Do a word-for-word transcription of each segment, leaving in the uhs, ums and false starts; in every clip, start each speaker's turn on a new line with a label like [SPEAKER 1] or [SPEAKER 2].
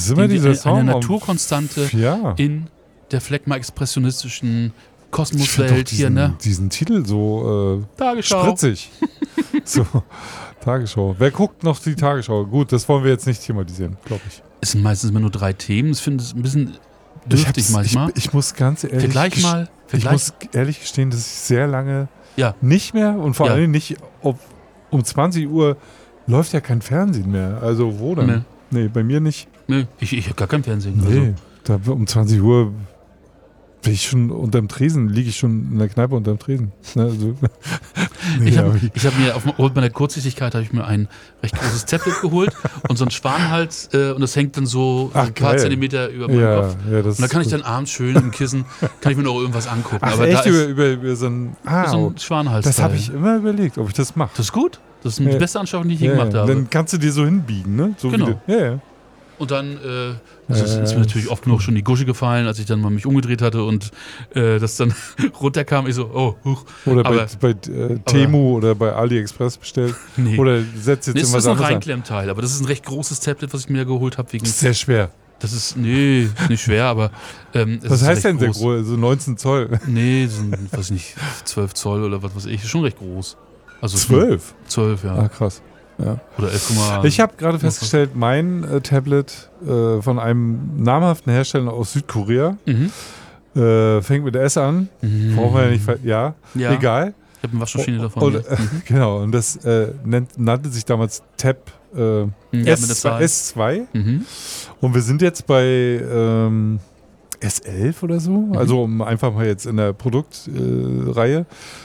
[SPEAKER 1] Das ist immer
[SPEAKER 2] die,
[SPEAKER 1] dieser
[SPEAKER 2] eine,
[SPEAKER 1] Song.
[SPEAKER 2] eine Naturkonstante
[SPEAKER 1] ja.
[SPEAKER 2] in der Phlegma-expressionistischen
[SPEAKER 1] Ich
[SPEAKER 2] Kosmoswelt
[SPEAKER 1] diesen,
[SPEAKER 2] hier, ne?
[SPEAKER 1] diesen Titel so äh,
[SPEAKER 2] Tagesschau.
[SPEAKER 1] spritzig. so, Tagesschau. Wer guckt noch die Tagesschau? Gut, das wollen wir jetzt nicht thematisieren, glaube ich.
[SPEAKER 2] Es sind meistens immer nur drei Themen. Ich finde es ein bisschen dürftig
[SPEAKER 1] ich
[SPEAKER 2] manchmal.
[SPEAKER 1] Ich, ich muss ganz ehrlich
[SPEAKER 2] Vergleich
[SPEAKER 1] ges-
[SPEAKER 2] mal.
[SPEAKER 1] Ich
[SPEAKER 2] Vergleich.
[SPEAKER 1] muss ehrlich gestehen, dass ich sehr lange
[SPEAKER 2] Ja.
[SPEAKER 1] nicht mehr und vor
[SPEAKER 2] Ja.
[SPEAKER 1] allem nicht ob, um zwanzig Uhr läuft ja kein Fernsehen mehr. Also wo denn?
[SPEAKER 2] Nee.
[SPEAKER 1] Nee, bei mir nicht.
[SPEAKER 2] Nee, ich, ich habe gar kein Fernsehen.
[SPEAKER 1] Nee,
[SPEAKER 2] Also.
[SPEAKER 1] da, um zwanzig Uhr bin ich schon unterm Tresen, liege ich schon in der Kneipe unterm Tresen. Ne, also, nee,
[SPEAKER 2] Ich habe
[SPEAKER 1] aber-
[SPEAKER 2] hab mir auf aufgrund meiner Kurzsichtigkeit habe ich mir ein recht großes Tablet geholt und so einen Schwanenhals äh, und das hängt dann so
[SPEAKER 1] Ach,
[SPEAKER 2] ein paar
[SPEAKER 1] geil.
[SPEAKER 2] Zentimeter über meinen
[SPEAKER 1] ja,
[SPEAKER 2] Kopf.
[SPEAKER 1] ja, das
[SPEAKER 2] Und da kann ich
[SPEAKER 1] ist
[SPEAKER 2] dann abends schön im Kissen, kann ich mir noch irgendwas angucken.
[SPEAKER 1] Ach,
[SPEAKER 2] Aber
[SPEAKER 1] echt
[SPEAKER 2] da
[SPEAKER 1] über,
[SPEAKER 2] ist
[SPEAKER 1] über, über so ein. Ah,
[SPEAKER 2] so ein Schwanenhals.
[SPEAKER 1] das habe
[SPEAKER 2] bei.
[SPEAKER 1] ich immer überlegt, ob ich das mache.
[SPEAKER 2] Das ist gut. Das ist die
[SPEAKER 1] Ja.
[SPEAKER 2] beste Anschaffung, die ich je
[SPEAKER 1] Ja,
[SPEAKER 2] gemacht
[SPEAKER 1] ja.
[SPEAKER 2] habe.
[SPEAKER 1] Dann kannst du dir so hinbiegen, ne? So
[SPEAKER 2] Genau.
[SPEAKER 1] Wie du, ja, ja.
[SPEAKER 2] Und dann äh, das ist,
[SPEAKER 1] Äh,
[SPEAKER 2] ist mir natürlich oft genug schon die Gusche gefallen, als ich dann mal mich umgedreht hatte und äh, das dann runterkam. Ich so, oh, huch.
[SPEAKER 1] Oder
[SPEAKER 2] Aber-
[SPEAKER 1] bei, bei äh, Temu oder bei AliExpress bestellt.
[SPEAKER 2] Nee.
[SPEAKER 1] Oder setzt jetzt
[SPEAKER 2] Nee, es
[SPEAKER 1] immer
[SPEAKER 2] ist ein
[SPEAKER 1] anderes an.
[SPEAKER 2] Reinklemmteil, aber das ist ein recht großes Tablet, was ich mir da geholt habe. Wegen,
[SPEAKER 1] Das ist sehr schwer.
[SPEAKER 2] das ist, nee, ist nicht schwer, aber ähm, es
[SPEAKER 1] Was
[SPEAKER 2] ist
[SPEAKER 1] heißt
[SPEAKER 2] recht
[SPEAKER 1] denn sehr
[SPEAKER 2] groß.
[SPEAKER 1] groß? So neunzehn Zoll.
[SPEAKER 2] Nee, so ein, weiß ich nicht, zwölf Zoll oder was weiß ich. Ist schon recht groß. Also
[SPEAKER 1] zwölf?
[SPEAKER 2] zwölf, ja.
[SPEAKER 1] Ah, krass. Ja.
[SPEAKER 2] Oder elf Komma fünf.
[SPEAKER 1] Ich habe gerade festgestellt, mein äh, Tablet äh, von einem namhaften Hersteller aus Südkorea
[SPEAKER 2] Mhm.
[SPEAKER 1] äh, fängt mit S an.
[SPEAKER 2] Mhm.
[SPEAKER 1] Brauchen wir ja nicht. ver- Ja,
[SPEAKER 2] Ja.
[SPEAKER 1] egal.
[SPEAKER 2] Ich habe eine Waschmaschine davon.
[SPEAKER 1] Und,
[SPEAKER 2] ja.
[SPEAKER 1] äh, genau, und das äh, nennt, nannte sich damals Tab äh,
[SPEAKER 2] Ja, mit
[SPEAKER 1] S
[SPEAKER 2] der
[SPEAKER 1] zwei,
[SPEAKER 2] zwei.
[SPEAKER 1] S zwei.
[SPEAKER 2] Mhm.
[SPEAKER 1] Und wir sind jetzt bei ähm, S elf oder so.
[SPEAKER 2] Mhm.
[SPEAKER 1] Also um einfach mal jetzt in der Produktreihe. Äh, Reihe.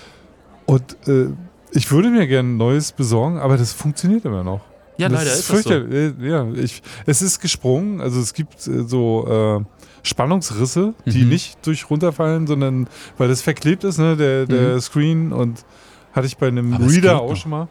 [SPEAKER 1] und äh, ich würde mir gerne ein neues besorgen, aber das funktioniert immer noch.
[SPEAKER 2] Ja,
[SPEAKER 1] das
[SPEAKER 2] leider
[SPEAKER 1] ist
[SPEAKER 2] ist das so.
[SPEAKER 1] fürchterlich. Äh, Ja, ich, es ist gesprungen. Also es gibt äh, so äh, Spannungsrisse, die
[SPEAKER 2] Mhm.
[SPEAKER 1] nicht durch runterfallen, sondern weil das verklebt ist, ne, der, der
[SPEAKER 2] Mhm.
[SPEAKER 1] Screen. Und hatte ich bei einem
[SPEAKER 2] Aber es
[SPEAKER 1] Reader
[SPEAKER 2] geht
[SPEAKER 1] auch
[SPEAKER 2] noch.
[SPEAKER 1] schon mal.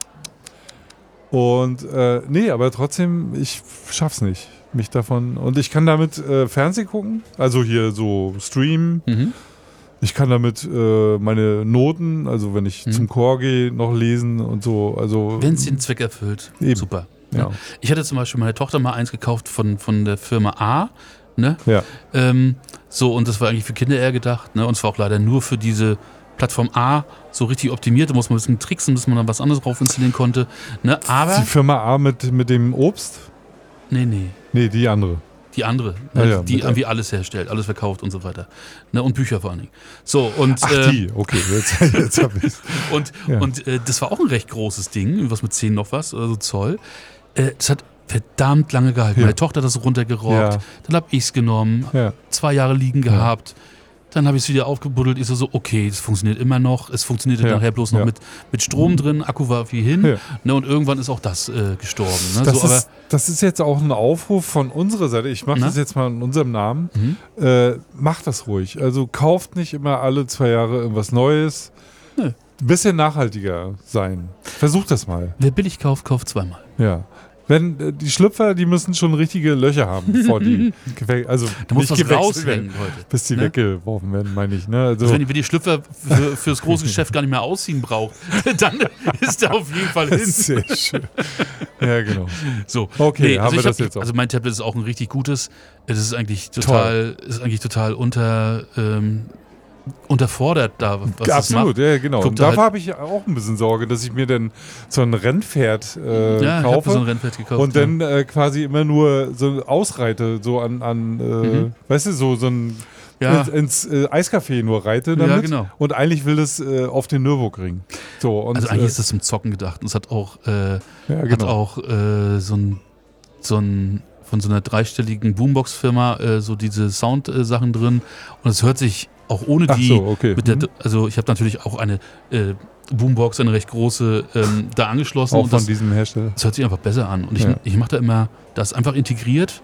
[SPEAKER 1] Und äh, nee, aber trotzdem, ich schaff's nicht, mich davon. Und ich kann damit äh, Fernsehen gucken, also hier so streamen.
[SPEAKER 2] Mhm.
[SPEAKER 1] Ich kann damit äh, meine Noten, also wenn ich
[SPEAKER 2] Mhm.
[SPEAKER 1] zum Chor gehe, noch lesen und so. Also
[SPEAKER 2] Wenn es den Zweck erfüllt,
[SPEAKER 1] Eben.
[SPEAKER 2] super.
[SPEAKER 1] ja.
[SPEAKER 2] Ich hatte zum Beispiel meiner Tochter mal eins gekauft von, von der Firma A. Ne?
[SPEAKER 1] Ja.
[SPEAKER 2] Ähm, so, und das war eigentlich für Kinder eher gedacht. Ne? Und es war auch leider nur für diese Plattform A so richtig optimiert. Da muss man ein bisschen tricksen, bis man dann was anderes drauf installieren konnte. Ne? Aber,
[SPEAKER 1] Die Firma A mit, mit dem Obst?
[SPEAKER 2] nee, nee.
[SPEAKER 1] Nee, die andere.
[SPEAKER 2] Die andere,
[SPEAKER 1] Ah
[SPEAKER 2] ne?
[SPEAKER 1] ja,
[SPEAKER 2] die
[SPEAKER 1] mit der-
[SPEAKER 2] irgendwie alles herstellt, alles verkauft und so weiter. Ne? Und Bücher vor allen Dingen. So, und,
[SPEAKER 1] Ach,
[SPEAKER 2] äh,
[SPEAKER 1] die, okay, jetzt, jetzt hab ich's.
[SPEAKER 2] Und,
[SPEAKER 1] Ja.
[SPEAKER 2] und äh, das war auch ein recht großes Ding, was mit zehn noch was, oder so Zoll. Äh, das hat verdammt lange gehalten.
[SPEAKER 1] Ja.
[SPEAKER 2] Meine Tochter hat das runtergerockt,
[SPEAKER 1] Ja.
[SPEAKER 2] dann habe ich es genommen,
[SPEAKER 1] Ja.
[SPEAKER 2] zwei Jahre liegen
[SPEAKER 1] Ja.
[SPEAKER 2] gehabt. Dann habe ich es wieder aufgebuddelt. Ich so, so, okay, das funktioniert immer noch. Es funktionierte
[SPEAKER 1] Ja.
[SPEAKER 2] nachher bloß noch
[SPEAKER 1] Ja.
[SPEAKER 2] mit, mit Strom drin. Akku war viel hin.
[SPEAKER 1] Ja.
[SPEAKER 2] Ne, und irgendwann ist auch das äh, gestorben. Ne?
[SPEAKER 1] Das,
[SPEAKER 2] so,
[SPEAKER 1] ist, das ist jetzt auch ein Aufruf von unserer Seite. Ich mache
[SPEAKER 2] Na?
[SPEAKER 1] das jetzt mal in unserem Namen.
[SPEAKER 2] Mhm.
[SPEAKER 1] Äh, macht das ruhig. Also kauft nicht immer alle zwei Jahre irgendwas Neues.
[SPEAKER 2] Nö.
[SPEAKER 1] Ein bisschen nachhaltiger sein. Versucht das mal.
[SPEAKER 2] wer billig kauft, kauft zweimal.
[SPEAKER 1] Ja. Wenn äh, die Schlüpfer, die müssen schon richtige Löcher haben, bevor die gewe- also
[SPEAKER 2] Da muss
[SPEAKER 1] nicht
[SPEAKER 2] was
[SPEAKER 1] gewechselt
[SPEAKER 2] raushängen
[SPEAKER 1] werden,
[SPEAKER 2] heute.
[SPEAKER 1] bis die
[SPEAKER 2] Ne?
[SPEAKER 1] weggeworfen werden, meine ich. Ne? Also,
[SPEAKER 2] Also wenn, ihr- wenn die Schlüpfer für, fürs große Geschäft gar nicht mehr ausziehen braucht, dann ist der auf jeden Fall hin.
[SPEAKER 1] sehr schön. Ja, genau.
[SPEAKER 2] So.
[SPEAKER 1] Okay, haben
[SPEAKER 2] also
[SPEAKER 1] wir
[SPEAKER 2] ich
[SPEAKER 1] das
[SPEAKER 2] hab,
[SPEAKER 1] jetzt auch.
[SPEAKER 2] Also mein Tablet ist auch ein richtig gutes. Das ist eigentlich total, ist eigentlich total unter, ähm, unterfordert da, was das
[SPEAKER 1] Absolut,
[SPEAKER 2] macht.
[SPEAKER 1] ja, genau.
[SPEAKER 2] Guck
[SPEAKER 1] Und
[SPEAKER 2] da
[SPEAKER 1] da
[SPEAKER 2] halt-
[SPEAKER 1] habe ich auch ein bisschen Sorge, dass ich mir dann so ein Rennpferd äh,
[SPEAKER 2] Ja, ich habe
[SPEAKER 1] kaufe
[SPEAKER 2] so ein Rennpferd gekauft.
[SPEAKER 1] und dann äh, quasi immer nur so ausreite, so an, an äh,
[SPEAKER 2] Mhm.
[SPEAKER 1] weißt du, so, so ein
[SPEAKER 2] ja,
[SPEAKER 1] ins, ins äh, Eiscafé nur reite
[SPEAKER 2] ja,
[SPEAKER 1] damit.
[SPEAKER 2] genau.
[SPEAKER 1] Und eigentlich will es äh, auf den Nürburgring. So, und,
[SPEAKER 2] Also eigentlich
[SPEAKER 1] äh,
[SPEAKER 2] ist das zum Zocken gedacht. Und es hat auch, äh,
[SPEAKER 1] ja,
[SPEAKER 2] hat
[SPEAKER 1] genau.
[SPEAKER 2] auch äh, so ein, so ein von so einer dreistelligen Boombox-Firma äh, so diese Sound-Sachen drin. Und es hört sich auch ohne
[SPEAKER 1] Ach
[SPEAKER 2] die
[SPEAKER 1] so, okay.
[SPEAKER 2] mit der,
[SPEAKER 1] Mhm.
[SPEAKER 2] also ich habe natürlich auch eine äh, Boombox, eine recht große, ähm, da angeschlossen.
[SPEAKER 1] Auch
[SPEAKER 2] und
[SPEAKER 1] von
[SPEAKER 2] das,
[SPEAKER 1] diesem Hersteller.
[SPEAKER 2] das hört sich einfach besser an. Und ich,
[SPEAKER 1] Ja.
[SPEAKER 2] ich mache da immer, das ist einfach integriert,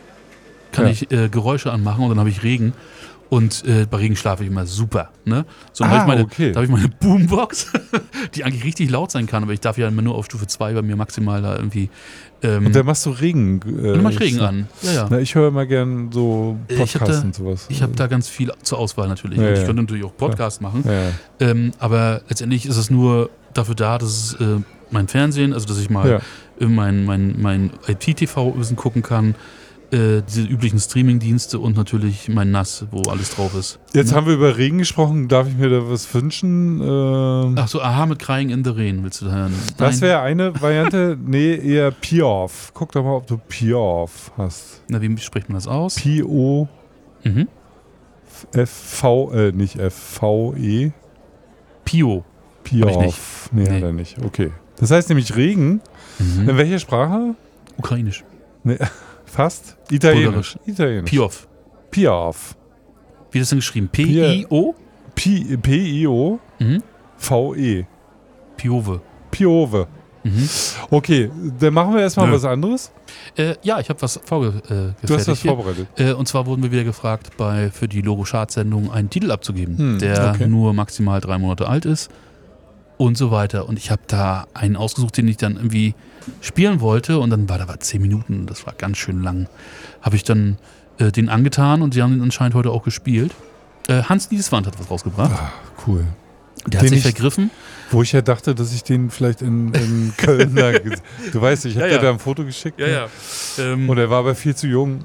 [SPEAKER 2] kann
[SPEAKER 1] Ja.
[SPEAKER 2] ich äh, Geräusche anmachen und dann habe ich Regen. Und äh, bei Regen schlafe ich immer super. Ne? So, dann
[SPEAKER 1] Ah,
[SPEAKER 2] habe ich, meine-
[SPEAKER 1] okay.
[SPEAKER 2] da hab ich meine Boombox, die eigentlich richtig laut sein kann, aber ich darf ja immer nur auf Stufe zwei bei mir maximal da irgendwie. Ähm,
[SPEAKER 1] Und dann machst du Regen. Äh,
[SPEAKER 2] und dann mach ich Regen an. Ja, ja.
[SPEAKER 1] Na, ich höre immer gern so
[SPEAKER 2] Äh, ich hab
[SPEAKER 1] Podcasts
[SPEAKER 2] da-
[SPEAKER 1] und sowas.
[SPEAKER 2] Ich habe da ganz viel zur Auswahl natürlich.
[SPEAKER 1] Ja,
[SPEAKER 2] und ich
[SPEAKER 1] ja.
[SPEAKER 2] könnte natürlich auch Podcasts machen.
[SPEAKER 1] Ja, ja.
[SPEAKER 2] Ähm, aber letztendlich ist es nur dafür da, dass es äh, mein Fernsehen, also dass ich mal
[SPEAKER 1] Ja.
[SPEAKER 2] äh, mein, mein, mein I P T V ein bisschen gucken kann. äh, diese üblichen Streaming-Dienste und natürlich mein N A S, wo alles drauf ist.
[SPEAKER 1] Jetzt
[SPEAKER 2] Ne?
[SPEAKER 1] haben wir über Regen gesprochen. Darf ich mir da was wünschen? Ähm,
[SPEAKER 2] Ach so, aha, mit Crying in the Rain willst du da hören?
[SPEAKER 1] das wäre eine Variante. Nee, eher P-Off. Guck doch mal, ob du P-Off hast.
[SPEAKER 2] Na, wie spricht man das aus?
[SPEAKER 1] P-O
[SPEAKER 2] Mhm.
[SPEAKER 1] F V, äh, nicht F V E.
[SPEAKER 2] Pio.
[SPEAKER 1] P-Off. Nee,
[SPEAKER 2] Nee.
[SPEAKER 1] hat er nicht. Okay. Das heißt nämlich Regen.
[SPEAKER 2] Mhm.
[SPEAKER 1] In welcher Sprache?
[SPEAKER 2] Ukrainisch.
[SPEAKER 1] Nee, fast. Italienisch.
[SPEAKER 2] Bulgarisch.
[SPEAKER 1] Italienisch.
[SPEAKER 2] Piov.
[SPEAKER 1] P-Off.
[SPEAKER 2] Wie ist das denn geschrieben? P I O?
[SPEAKER 1] P- P-I-O
[SPEAKER 2] Mhm.
[SPEAKER 1] V-E.
[SPEAKER 2] Piove.
[SPEAKER 1] Piove.
[SPEAKER 2] Mhm.
[SPEAKER 1] Okay, dann machen wir erstmal
[SPEAKER 2] Nö.
[SPEAKER 1] was anderes.
[SPEAKER 2] Äh, ja, ich habe was vorgefertigt. Äh,
[SPEAKER 1] Du hast was
[SPEAKER 2] hier.
[SPEAKER 1] vorbereitet.
[SPEAKER 2] Äh, und zwar wurden wir wieder gefragt, bei, für die Logo-Chart-Sendung einen Titel abzugeben,
[SPEAKER 1] Hm,
[SPEAKER 2] der
[SPEAKER 1] okay.
[SPEAKER 2] nur maximal drei Monate alt ist und so weiter. Und ich habe da einen ausgesucht, den ich dann irgendwie spielen wollte und dann war da war zehn Minuten, das war ganz schön lang. Habe ich dann äh, den angetan und sie haben den anscheinend heute auch gespielt. Äh, Hans Nieswand hat was rausgebracht.
[SPEAKER 1] Ah, cool.
[SPEAKER 2] Der hat
[SPEAKER 1] den
[SPEAKER 2] sich
[SPEAKER 1] ich-
[SPEAKER 2] vergriffen.
[SPEAKER 1] Wo ich ja dachte, dass ich den vielleicht in, in Köln da. ges- Du weißt, ich habe
[SPEAKER 2] Ja,
[SPEAKER 1] dir
[SPEAKER 2] ja.
[SPEAKER 1] da ein Foto geschickt. ne?
[SPEAKER 2] Ähm,
[SPEAKER 1] Und er war aber viel zu jung.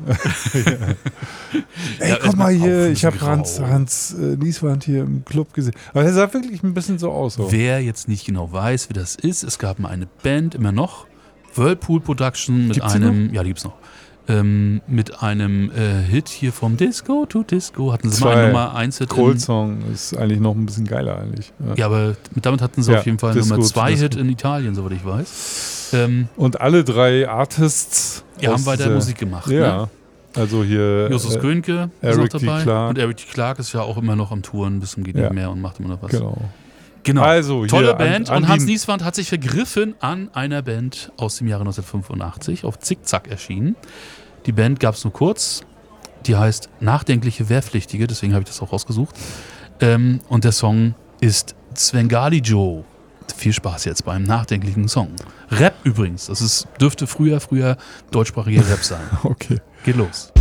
[SPEAKER 1] Ey,
[SPEAKER 2] Ja,
[SPEAKER 1] guck mal
[SPEAKER 2] auch
[SPEAKER 1] hier,
[SPEAKER 2] ein
[SPEAKER 1] ich habe
[SPEAKER 2] bisschen
[SPEAKER 1] Hans,
[SPEAKER 2] grau.
[SPEAKER 1] Hans äh, Nieswand hier im Club gesehen. Aber er sah wirklich ein bisschen so aus. So.
[SPEAKER 2] Wer jetzt nicht genau weiß, wer das ist, es gab mal eine Band, immer noch, Whirlpool Production mit
[SPEAKER 1] Gibt's die
[SPEAKER 2] einem, ja, die gibt's noch, ähm, mit einem äh, Hit hier vom Disco to Disco hatten sie mal
[SPEAKER 1] Zwei.
[SPEAKER 2] einen Nummer eins Hit.
[SPEAKER 1] Cold
[SPEAKER 2] in-
[SPEAKER 1] Song ist eigentlich noch ein bisschen geiler eigentlich. Ja.
[SPEAKER 2] Ja, aber mit, damit hatten sie
[SPEAKER 1] Ja,
[SPEAKER 2] auf jeden Fall einen
[SPEAKER 1] Disco
[SPEAKER 2] Nummer
[SPEAKER 1] to
[SPEAKER 2] zwei Hit
[SPEAKER 1] Disco.
[SPEAKER 2] in Italien, soweit ich weiß. Ähm,
[SPEAKER 1] Und alle drei Artists
[SPEAKER 2] die haben
[SPEAKER 1] aus
[SPEAKER 2] weiter
[SPEAKER 1] dieser-
[SPEAKER 2] Musik gemacht.
[SPEAKER 1] Ja,
[SPEAKER 2] Ne?
[SPEAKER 1] also hier
[SPEAKER 2] Justus
[SPEAKER 1] äh,
[SPEAKER 2] Könke ist
[SPEAKER 1] Eric
[SPEAKER 2] noch
[SPEAKER 1] D.
[SPEAKER 2] dabei.
[SPEAKER 1] Clarke.
[SPEAKER 2] Und Eric D. Clarke ist ja auch immer noch am Touren bis zum geht
[SPEAKER 1] Ja.
[SPEAKER 2] nicht mehr und macht immer noch was.
[SPEAKER 1] Genau.
[SPEAKER 2] Genau.
[SPEAKER 1] Also,
[SPEAKER 2] Tolle
[SPEAKER 1] hier
[SPEAKER 2] Band
[SPEAKER 1] an, an
[SPEAKER 2] und Hans
[SPEAKER 1] die-
[SPEAKER 2] Nieswand hat sich vergriffen an einer Band aus dem Jahre neunzehnhundertfünfundachtzig, auf Zickzack erschienen. Die Band gab es nur kurz, die heißt Nachdenkliche Wehrpflichtige, deswegen habe ich das auch rausgesucht. Ähm, und der Song ist Svengali Joe. Viel Spaß jetzt beim nachdenklichen Song. Rap übrigens, das ist, dürfte früher, früher deutschsprachiger Rap sein.
[SPEAKER 1] Okay.
[SPEAKER 2] Geht los.